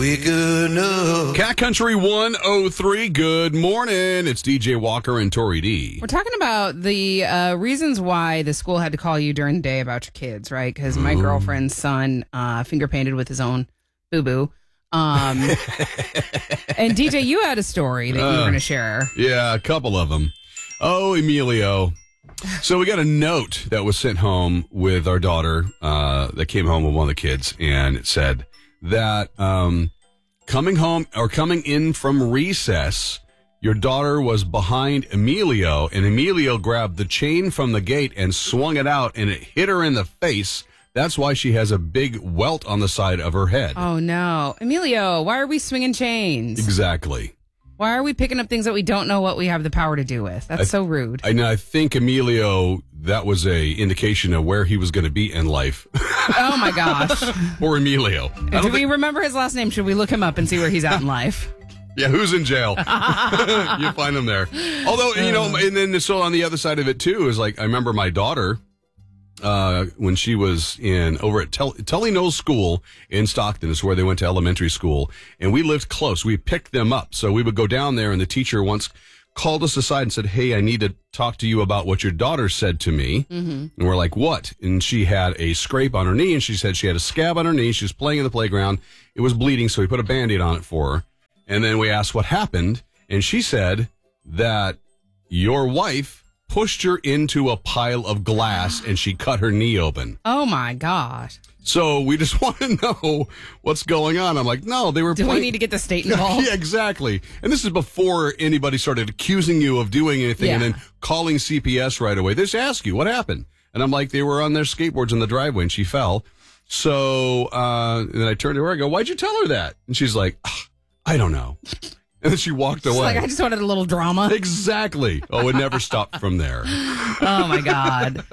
We good enough. Cat Country 103, good morning. It's DJ Walker and Tori D. We're talking about the reasons why the school had to call you during the day about your kids, right? Because my girlfriend's son finger painted with his own boo-boo. And DJ, you had a story that you were going to share. Yeah, a couple of them. Oh, Emilio. So we got a note that was sent home with our daughter that came home with one of the kids, and it said that coming in from recess, your daughter was behind Emilio, and Emilio grabbed the chain from the gate and swung it out, and it hit her in the face. That's why she has a big welt on the side of her head. Oh, no. Emilio, why are we swinging chains? Exactly. Why are we picking up things that we don't know what we have the power to do with? That's so rude. I think Emilio, that was a indication of where he was going to be in life. Oh, my gosh. Or Emilio. Do we remember his last name? Should we look him up and see where he's at in life? Yeah, who's in jail? You'll find him there. Although, and then so on the other side of it, too, is like, I remember my daughter, when she was over at Tully Knowles School in Stockton, is where they went to elementary school, and we lived close. We picked them up, so we would go down there, and the teacher once called us aside and said, "Hey, I need to talk to you about what your daughter said to me." Mm-hmm. And we're like, "What?" And she had a scrape on her knee, and she said she had a scab on her knee. She was playing in the playground. It was bleeding, so we put a Band-Aid on it for her. And then we asked what happened, and she said that your wife pushed her into a pile of glass, and she cut her knee open. Oh, my gosh. So we just want to know what's going on. I'm like, no, they were Do we need to get the state involved? Yeah, exactly. And this is before anybody started accusing you of doing anything and then calling CPS right away. They just ask you, what happened? And I'm like, they were on their skateboards in the driveway, and she fell. So and then I turned to her, I go, why'd you tell her that? And she's like, I don't know. And then she walked away. Like, I just wanted a little drama. Exactly. Oh, it never stopped from there. Oh, my God.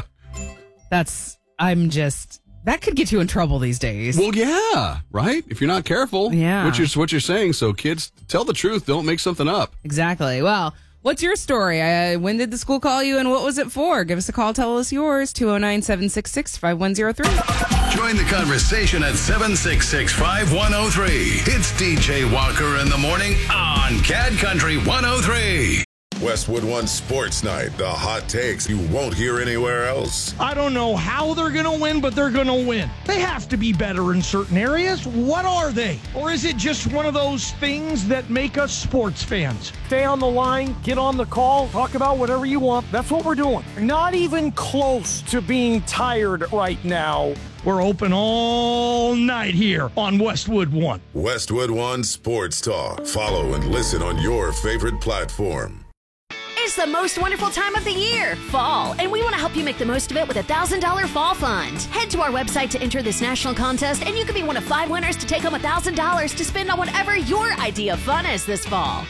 That could get you in trouble these days. Well, yeah, right? If you're not careful. Yeah. Which is what you're saying. So, kids, tell the truth. Don't make something up. Exactly. Well, what's your story? When did the school call you, and what was it for? Give us a call. Tell us yours. 209-766-5103. Join the conversation at 766-5103. It's DJ Walker in the morning on Cat Country 103. Westwood One Sports Night, the hot takes you won't hear anywhere else. I don't know how they're going to win, but they're going to win. They have to be better in certain areas. What are they? Or is it just one of those things that make us sports fans? Stay on the line, get on the call, talk about whatever you want. That's what we're doing. Not even close to being tired right now. We're open all night here on Westwood One. Westwood One Sports Talk. Follow and listen on your favorite platform. It's the most wonderful time of the year, fall, and we want to help you make the most of it with a $1,000 fall fund. Head to our website to enter this national contest, and you could be one of 5 winners to take home $1,000 to spend on whatever your idea of fun is this fall.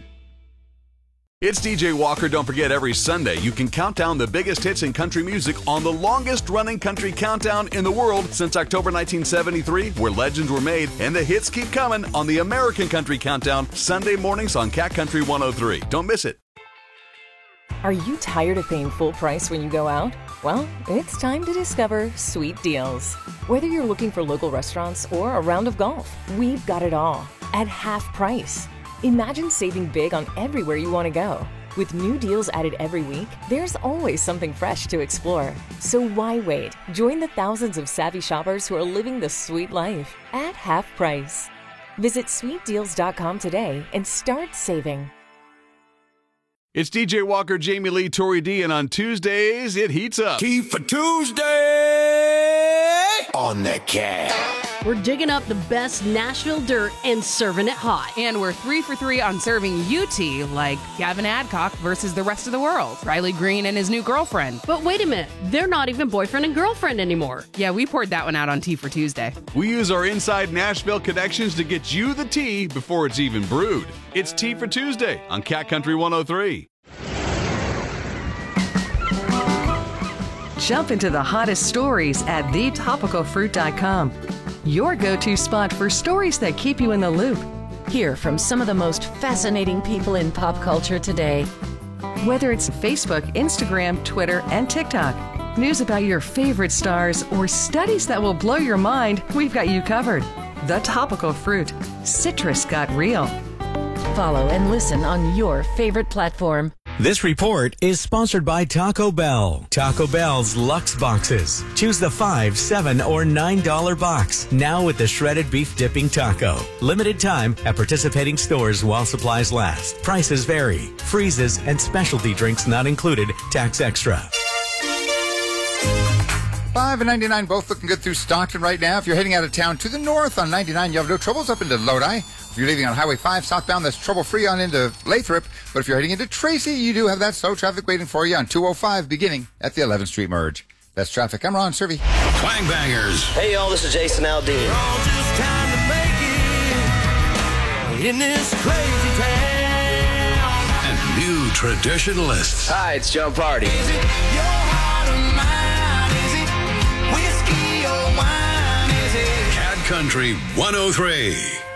It's DJ Walker. Don't forget, every Sunday you can count down the biggest hits in country music on the longest-running country countdown in the world since October 1973, where legends were made, and the hits keep coming on the American Country Countdown, Sunday mornings on Cat Country 103. Don't miss it. Are you tired of paying full price when you go out? Well, it's time to discover Sweet Deals. Whether you're looking for local restaurants or a round of golf, we've got it all at half price. Imagine saving big on everywhere you want to go. With new deals added every week, there's always something fresh to explore. So why wait? Join the thousands of savvy shoppers who are living the sweet life at half price. Visit sweetdeals.com today and start saving. It's DJ Walker, Jamie Lee, Tori D, and on Tuesdays, it heats up. Tea for Tuesday on the Cat. We're digging up the best Nashville dirt and serving it hot. And we're 3 for 3 on serving you tea, like Gavin Adcock versus the rest of the world. Riley Green and his new girlfriend. But wait a minute, they're not even boyfriend and girlfriend anymore. Yeah, we poured that one out on Tea for Tuesday. We use our inside Nashville connections to get you the tea before it's even brewed. It's Tea for Tuesday on Cat Country 103. Jump into the hottest stories at thetopicalfruit.com. Your go-to spot for stories that keep you in the loop. Hear from some of the most fascinating people in pop culture today. Whether it's Facebook, Instagram, Twitter, and TikTok, news about your favorite stars, or studies that will blow your mind, we've got you covered. The Topical Fruit. Citrus got real. Follow and listen on your favorite platform. This report is sponsored by Taco Bell. Taco Bell's Luxe Boxes. Choose the $5, $7, or $9 box. Now with the shredded beef dipping taco. Limited time at participating stores while supplies last. Prices vary. Freezes and specialty drinks not included. Tax extra. $5.99, both looking good through Stockton right now. If you're heading out of town to the north on 99, you have no troubles up into Lodi. If you're leaving on Highway 5 southbound, that's trouble-free on into Lathrop. But if you're heading into Tracy, you do have that slow traffic waiting for you on 205 beginning at the 11th Street merge. That's traffic. I'm Ron Servey. Twang Bangers. Hey, y'all, this is Jason Aldean. In this crazy town. And new traditionalists. Hi, it's John Party. Is it your heart or mine? Is it whiskey or wine? Is it Cat Country 103?